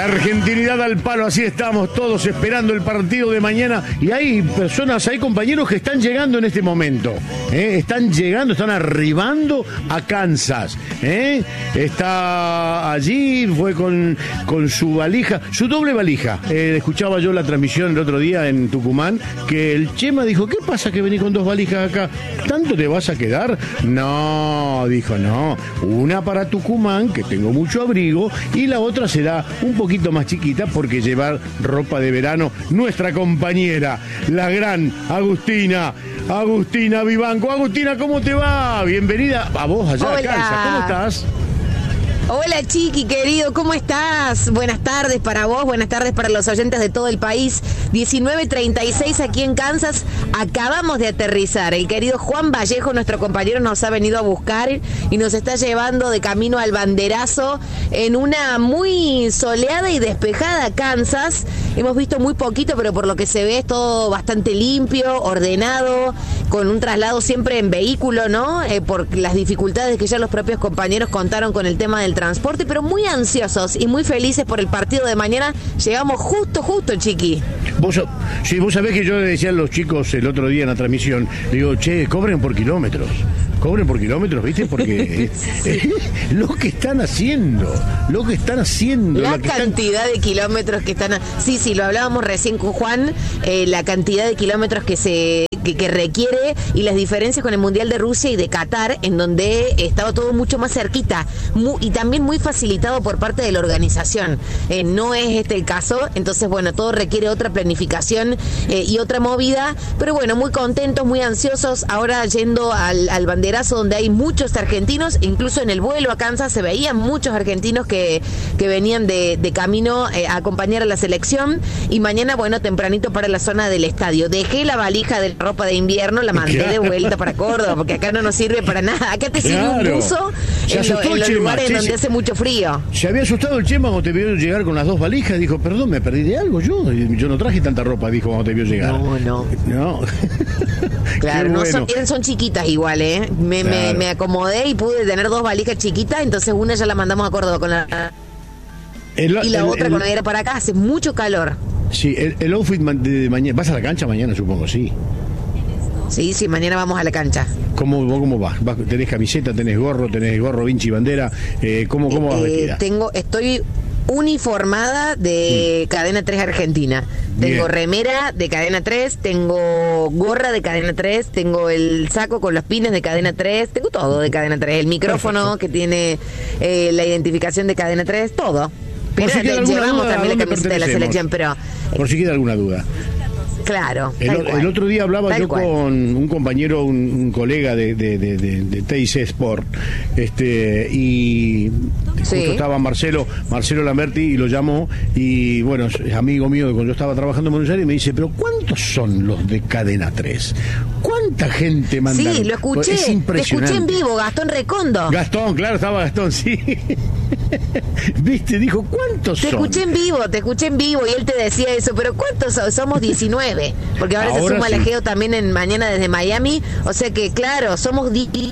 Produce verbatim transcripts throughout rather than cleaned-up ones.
Argentinidad al palo, así estamos todos esperando el partido de mañana. Y hay personas, hay compañeros que están llegando en este momento. ¿eh? Están llegando, están arribando a Kansas. ¿eh? Está allí, fue con, con su valija, su doble valija. Eh, escuchaba yo la transmisión el otro día en Tucumán, que el Chema dijo, ¿qué pasa que venís con dos valijas acá? ¿Tanto te vas a quedar? No, dijo, no. Una para Tucumán, que tengo mucho abrigo, y la otra será un poquito más chiquita porque llevar ropa de verano. Nuestra compañera, la gran Agustina, Agustina Vivanco. Agustina, ¿cómo te va? Bienvenida a vos allá Hola. a Kansas. ¿Cómo estás? Hola Chiqui, querido, ¿cómo estás? Buenas tardes para vos, buenas tardes para los oyentes de todo el país. diecinueve treinta y seis aquí en Kansas, acabamos de aterrizar. El querido Juan Vallejo, nuestro compañero, nos ha venido a buscar y nos está llevando de camino al banderazo en una muy soleada y despejada Kansas. Hemos visto muy poquito, pero por lo que se ve es todo bastante limpio, ordenado, con un traslado siempre en vehículo, ¿no? Eh, por las dificultades que ya los propios compañeros contaron con el tema del transporte, pero muy ansiosos y muy felices por el partido de mañana. Llegamos justo, justo, Chiqui. Vos, sí, vos sabés que yo le decía a los chicos el otro día en la transmisión, digo, che, cobren por kilómetros. Cobren por kilómetros, ¿viste? Porque sí. eh, lo que están haciendo, lo que están haciendo. La que cantidad están... de kilómetros que están... Sí, sí, lo hablábamos recién con Juan, eh, la cantidad de kilómetros que se que, que requiere y las diferencias con el Mundial de Rusia y de Qatar, en donde estaba todo mucho más cerquita muy, y también muy facilitado por parte de la organización. Eh, no es este el caso, entonces, bueno, todo requiere otra planificación eh, y otra movida, pero bueno, muy contentos, muy ansiosos, ahora yendo al, al banderazo donde hay muchos argentinos, incluso en el vuelo a Kansas se veían muchos argentinos que, que venían de, de camino eh, a acompañar a la selección, y mañana, bueno, tempranito para la zona del estadio. Dejé la valija de ropa de invierno, la mandé claro. de vuelta para Córdoba, porque acá no nos sirve para nada. Acá te sirve claro. un buzo en, lo, en los Chema, lugares che, donde se, hace mucho frío. Se había asustado el Chema cuando te vio llegar con las dos valijas. Dijo, perdón, me perdí de algo yo. Yo no traje tanta ropa, dijo, cuando te vio llegar. No, no. No. Claro, no bueno. son, son chiquitas igual, ¿eh? Me, claro. me, me acomodé y pude tener dos valijas chiquitas, entonces una ya la mandamos a Córdoba con la... El, y la el, otra el, cuando viene para acá, hace mucho calor. Sí, el, el outfit de, de mañana. ¿Vas a la cancha mañana, supongo? Sí. Sí, sí, mañana vamos a la cancha. ¿Cómo, vos cómo vas? vas? ¿Tenés camiseta, tenés gorro, tenés gorro, vinchi, bandera? Eh, ¿Cómo, cómo vas eh, vestida? Tengo, estoy uniformada de mm. Cadena tres Argentina. Tengo Bien. remera de Cadena tres, tengo gorra de Cadena tres, tengo el saco con los pines de Cadena tres, tengo todo de Cadena tres, el micrófono Perfecto. que tiene eh, la identificación de Cadena tres, todo. Pero si llevamos duda, también la camiseta de la selección, pero... Por si queda alguna duda. Claro. El, el otro día hablaba yo cual. con un compañero, un, un colega de, de, de, de, de T I C Sport, este, y justo sí. estaba Marcelo, Marcelo Lamberti, y lo llamó, y bueno, es amigo mío de cuando yo estaba trabajando en Buenos Aires, y me dice, pero ¿cuántos son los de Cadena tres? ¿Cuánta gente mandan? Sí, lo escuché, es impresionante. Te escuché en vivo, Gastón Recondo. Gastón, claro, estaba Gastón, sí. ¿Viste? Dijo, ¿cuántos te son? Te escuché en vivo, te escuché en vivo, y él te decía eso, pero ¿cuántos son? Somos diecinueve. Porque ahora, ahora se suma sí. el Egeo también en mañana desde Miami, o sea que claro, somos di-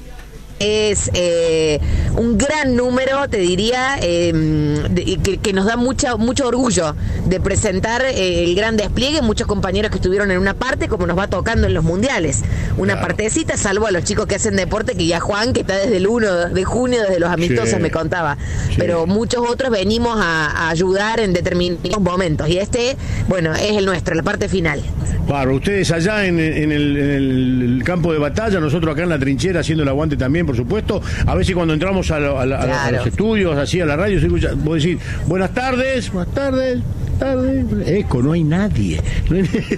es eh, un gran número, te diría, eh, de, que, que nos da mucha, mucho orgullo de presentar eh, el gran despliegue. Muchos compañeros que estuvieron en una parte, como nos va tocando en los mundiales, una claro. partecita, salvo a los chicos que hacen deporte, que ya Juan, que está desde el uno de junio, desde los amistosos, sí. me contaba, sí. pero muchos otros venimos a, a ayudar en determinados momentos, y este, bueno, es el nuestro, la parte final. Claro, ustedes allá en, en, el, en el campo de batalla, nosotros acá en la trinchera haciendo el aguante también, por supuesto. A veces cuando entramos a, lo, a, la, claro. a los estudios, así a la radio, se escucha, vos decís, buenas tardes, buenas tardes, tardes. Eco, no hay nadie. No hay nadie.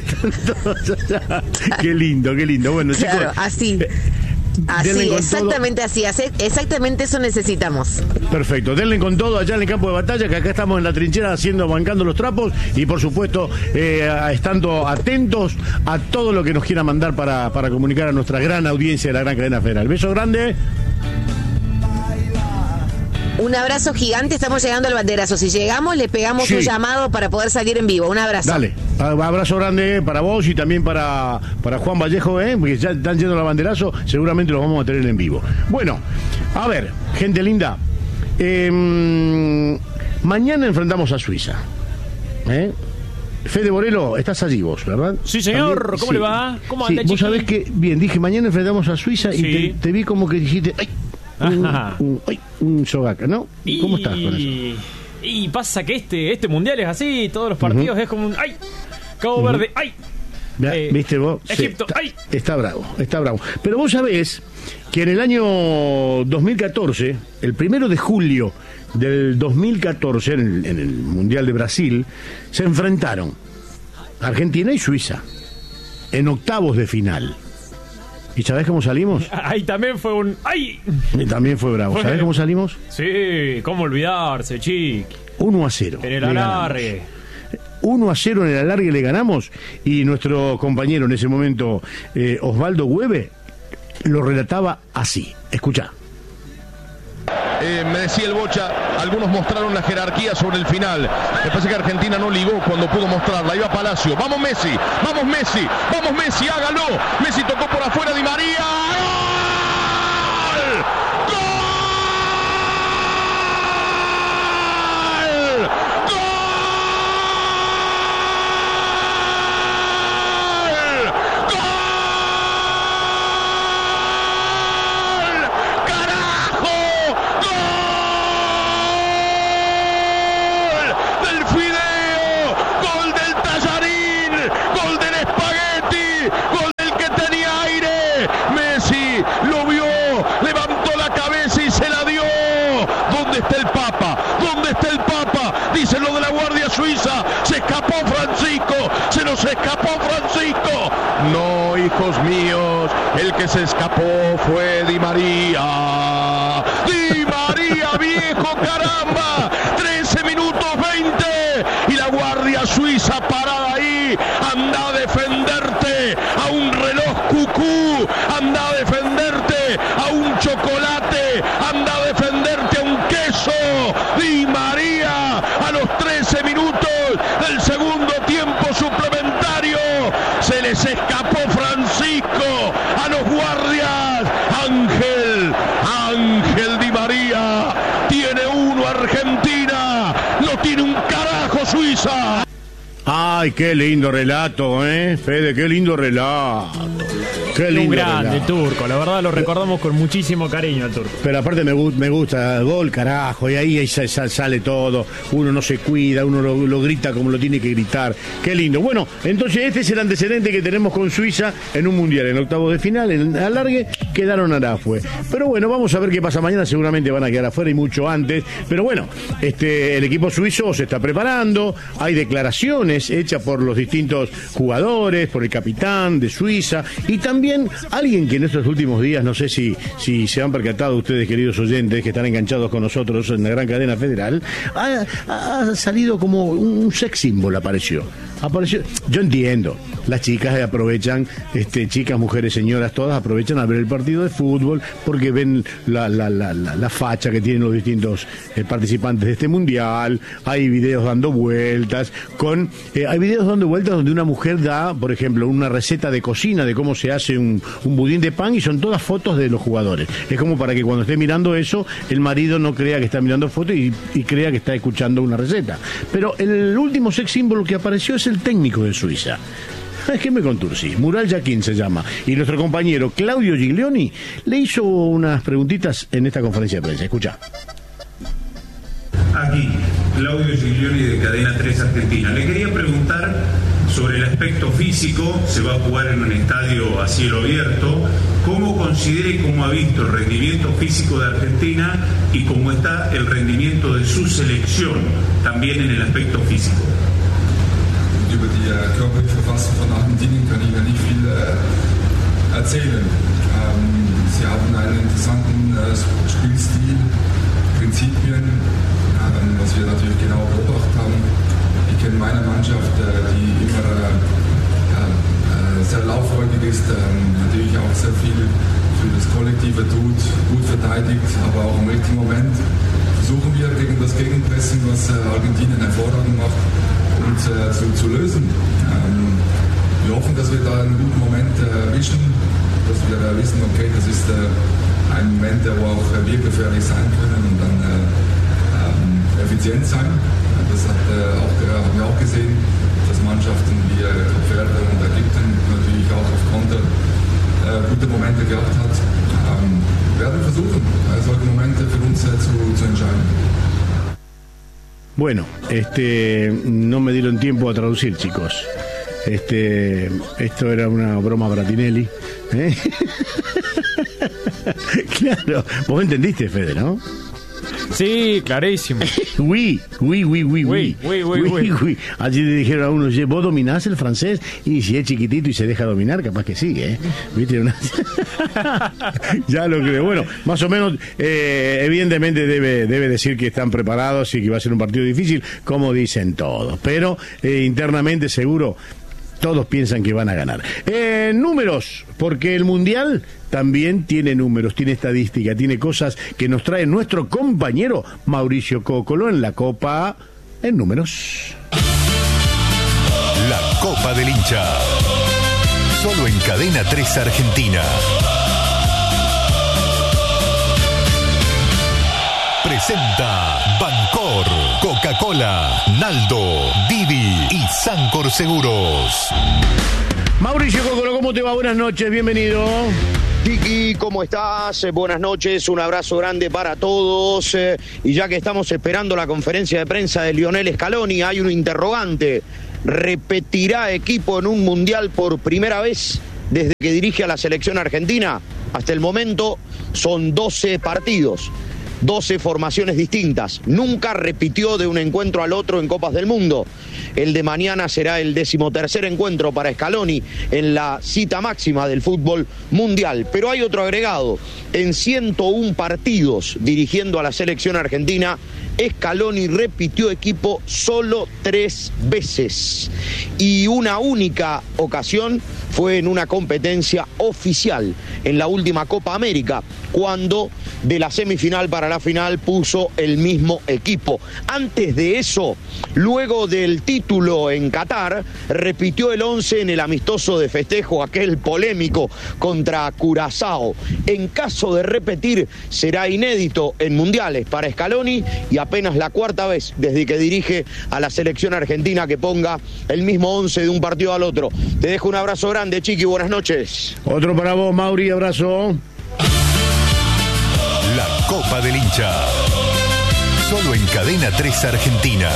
Qué lindo, qué lindo. Bueno, claro, chicos. Así. Así, exactamente todo. así, exactamente eso necesitamos. Perfecto, denle con todo allá en el campo de batalla, que acá estamos en la trinchera haciendo, bancando los trapos, y por supuesto eh, estando atentos a todo lo que nos quiera mandar para, para comunicar a nuestra gran audiencia de la gran cadena federal. Beso grande. Un abrazo gigante, estamos llegando al banderazo. Si llegamos, le pegamos sí. un llamado para poder salir en vivo. Un abrazo. Dale, abrazo grande para vos y también para, para Juan Vallejo, ¿eh? Porque ya están yendo al banderazo, seguramente los vamos a tener en vivo. Bueno, a ver, gente linda. Eh, Mañana enfrentamos a Suiza. ¿Eh? Fede Borelo, estás allí vos, ¿verdad? Sí, señor. ¿También? ¿Cómo Sí. le va? ¿Cómo anda, sí, vos chiqui? sabés que, bien, dije, mañana enfrentamos a Suiza y Sí. te, te vi como que dijiste, ¡ay! Un, un, ay, un sogaca, ¿no? Y... ¿Cómo estás con eso? Y pasa que este, este mundial es así, todos los partidos uh-huh. es como un ¡ay! Cabo uh-huh. Verde, ¡ay! Eh, ¿Viste vos? Egipto, sí, está, ¡ay! Está bravo, está bravo. Pero vos sabés que en el año dos mil catorce, el primero de julio del dos mil catorce, en el, en el Mundial de Brasil, se enfrentaron Argentina y Suiza en octavos de final. ¿Y sabés cómo salimos? Ahí también fue un ¡ay! Y también fue bravo. Fue... ¿Sabés cómo salimos? Sí, cómo olvidarse, chiqui. uno a cero. En el alargue. uno a cero en el alargue le ganamos y nuestro compañero en ese momento, eh, Osvaldo Hueve, lo relataba así. Escuchá. Eh, me decía el Bocha, algunos mostraron la jerarquía sobre el final. Me parece que Argentina no ligó cuando pudo mostrarla. Iba Palacio. Vamos Messi, vamos Messi, vamos Messi, hágalo. Messi tocó por afuera, Di María. ¡Gol! ¡Gol! Suiza, se escapó Francisco, se nos escapó Francisco. No, hijos míos, el que se escapó fue Di María. Di María, viejo, caramba. trece minutos veinte y la guardia suiza parada ahí. Anda a defenderte a un reloj cucú, anda a defenderte a un chocolate, anda a defenderte a un queso. Di María, a los trece minutos del segundo tiempo suplementario, se les escapó Francisco a los guardias. Ángel, Ángel Di María, tiene uno Argentina, lo tiene un carajo Suiza. Ay, qué lindo relato, ¿eh? Fede, qué lindo relato. Qué lindo un grande relato. Turco, la verdad lo recordamos con muchísimo cariño al Turco. Pero aparte me, me gusta, gol, carajo, y ahí, ahí sale todo, uno no se cuida, uno lo, lo grita como lo tiene que gritar. Qué lindo. Bueno, entonces este es el antecedente que tenemos con Suiza en un mundial, en octavos de final, en alargue, quedaron afuera. Pero bueno, vamos a ver qué pasa mañana, seguramente van a quedar afuera y mucho antes. Pero bueno, este, el equipo suizo se está preparando, hay declaraciones hechas por los distintos jugadores, por el capitán de Suiza, y también alguien que en estos últimos días, no sé si, si se han percatado ustedes, queridos oyentes, que están enganchados con nosotros en la gran cadena federal, ha, ha salido como un sex symbol, apareció. Apareció. Yo entiendo, las chicas aprovechan, este, chicas, mujeres, señoras, todas aprovechan a ver el partido de fútbol porque ven la, la, la, la, la facha que tienen los distintos eh, participantes de este mundial. Hay videos dando vueltas, con eh, hay videos dando vueltas donde una mujer da, por ejemplo, una receta de cocina de cómo se hace un, un budín de pan y son todas fotos de los jugadores. Es como para que cuando esté mirando eso, el marido no crea que está mirando fotos y, y crea que está escuchando una receta. Pero el último sex symbol que apareció es el técnico de Suiza. Es que me conturcí. Mural Yaquín se llama. Y nuestro compañero Claudio Giglioni le hizo unas preguntitas en esta conferencia de prensa. Escucha. Aquí, Claudio Giglioni de Cadena tres Argentina. Le quería preguntar sobre el aspecto físico. Se va a jugar en un estadio a cielo abierto. ¿Cómo considera y cómo ha visto el rendimiento físico de Argentina y cómo está el rendimiento de su selección también en el aspecto físico? Über die äh, körperliche Verfassung von Argentinien kann ich ja nicht viel äh, erzählen. Ähm, sie haben einen interessanten äh, Spielstil, Prinzipien, ähm, was wir natürlich genau beobachtet haben. Ich kenne meine Mannschaft, äh, die immer äh, äh, sehr lauffreudig ist, äh, natürlich auch sehr viel für das Kollektive tut, gut verteidigt, aber auch im richtigen Moment versuchen wir gegen das Gegenpressing, was äh, Argentinien hervorragend macht, und äh, zu, zu lösen. Ähm, wir hoffen, dass wir da einen guten Moment äh, erwischen, dass wir äh, wissen, okay, das ist äh, ein Moment, der wo auch äh, wir gefährlich sein können und dann äh, ähm, effizient effizient sein. Das hat, äh, auch, äh, haben wir auch gesehen, dass Mannschaften wie äh, Kap Verde und Ägypten natürlich auch auf Konter äh, gute Momente gehabt hat. Ähm, wir werden versuchen, äh, solche Momente für uns äh, zu, zu entscheiden. Bueno, este, no me dieron tiempo a traducir, chicos. Este, esto era una broma para Tinelli. ¿Eh? Claro, vos entendiste, Fede, ¿no? Sí, clarísimo. Oui, oui, oui, oui, oui. Oui, oui, oui, oui. Allí le dijeron a uno, ¿vos dominás el francés? Y si es chiquitito y se deja dominar, capaz que sí, ¿eh? ¿Viste? Una... Ya lo creo. Bueno, más o menos, eh, evidentemente debe, debe decir que están preparados y que va a ser un partido difícil, como dicen todos. Pero eh, internamente seguro todos piensan que van a ganar. Eh, números, porque el Mundial también tiene números, tiene estadística, tiene cosas que nos trae nuestro compañero Mauricio Cocolo en la Copa en Números. La Copa del Hincha. Solo en Cadena tres Argentina. Presenta Bancor, Coca-Cola, Naldo, Didi y Sancor Seguros. Mauricio Cocolo, ¿cómo te va? Buenas noches, bienvenido. Kiki, ¿cómo estás? Eh, buenas noches, un abrazo grande para todos. Eh, y ya que estamos esperando la conferencia de prensa de Lionel Scaloni, hay un interrogante. ¿Repetirá equipo en un mundial por primera vez desde que dirige a la selección argentina? Hasta el momento son doce partidos. doce formaciones distintas. Nunca repitió de un encuentro al otro en Copas del Mundo. El de mañana será el decimotercer encuentro para Scaloni en la cita máxima del fútbol mundial. Pero hay otro agregado. En ciento uno partidos dirigiendo a la selección argentina, Scaloni repitió equipo solo tres veces. Y una única ocasión fue en una competencia oficial, en la última Copa América, cuando de la semifinal para la final puso el mismo equipo. Antes de eso, luego del título en Qatar, repitió el once en el amistoso de festejo, aquel polémico contra Curazao. En caso de repetir, será inédito en mundiales para Scaloni y apenas la cuarta vez desde que dirige a la selección argentina que ponga el mismo once de un partido al otro. Te dejo un abrazo grande, Chiqui, buenas noches. Otro para vos, Mauri, abrazo. La Copa del Hincha. Solo en Cadena tres Argentina.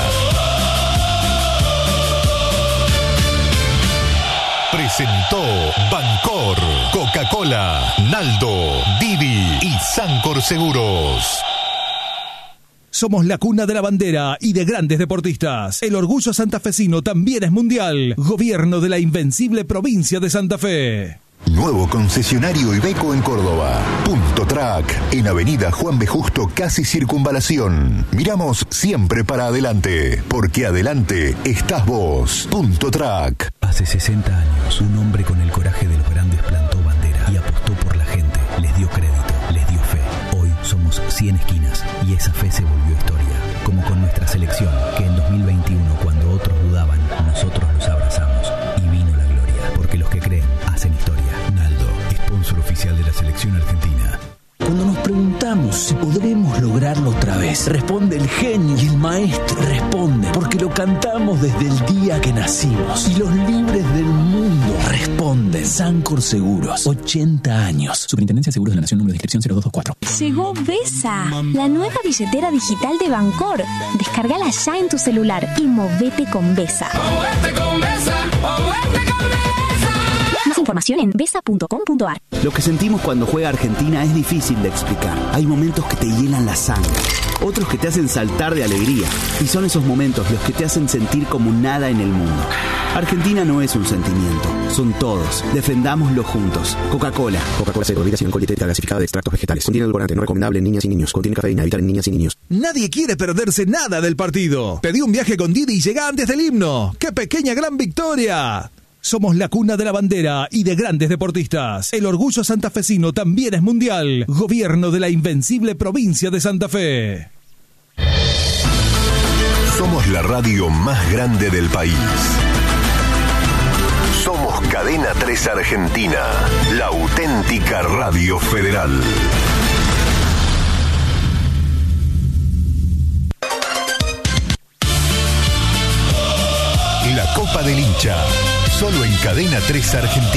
Presentó Bancor, Coca-Cola, Naldo, Didi y Sancor Seguros. Somos la cuna de la bandera y de grandes deportistas. El orgullo santafesino también es mundial. Gobierno de la invencible provincia de Santa Fe. Nuevo concesionario Iveco en Córdoba. Punto Track, en Avenida Juan B. Justo, casi Circunvalación. Miramos siempre para adelante, porque adelante estás vos. Punto Track. Hace sesenta años, un hombre con el coraje de los grandes plantó bandera y apostó por la gente. Les dio crédito, les dio fe. Hoy somos cien esquinas y esa fe se volvió historia. Como con nuestra selección, que en dos mil veintiuno, cuando otros dudaban, nosotros los abrazamos y vino la gloria. Porque los que creen hacen historia. Naldo, sponsor oficial de la selección argentina. Cuando nos preguntamos si podremos lograrlo otra vez, responde el genio y el maestro. Responde porque lo cantamos desde el día que nacimos. Y los libres del mundo responden. Sancor Seguros, ochenta años. Superintendencia de Seguros de la Nación, número de inscripción cero dos dos cuatro. Llegó Besa, la nueva billetera digital de Bancor. Descárgala ya en tu celular y movete con Besa. Movete con Besa, movete con Besa. Más información en besa punto com punto ar. Lo que sentimos cuando juega Argentina es difícil de explicar. Hay momentos que te llenan la sangre, otros que te hacen saltar de alegría. Y son esos momentos los que te hacen sentir como nada en el mundo. Argentina no es un sentimiento, son todos. Defendámoslo juntos. Coca-Cola. Coca-Cola cero, bebida sin alcohol, dietética gasificada de extractos vegetales. Contiene edulcorante, no recomendable en niñas y niños. Contiene cafeína, evitar en niñas y niños. Nadie quiere perderse nada del partido. Pedí un viaje con Didi y llega antes del himno. ¡Qué pequeña gran victoria! Somos la cuna de la bandera y de grandes deportistas. El orgullo santafesino también es mundial. Gobierno de la invencible provincia de Santa Fe. Somos la radio más grande del país. Somos Cadena tres Argentina, la auténtica radio federal. La Copa del Hincha. Solo en Cadena tres Argentina.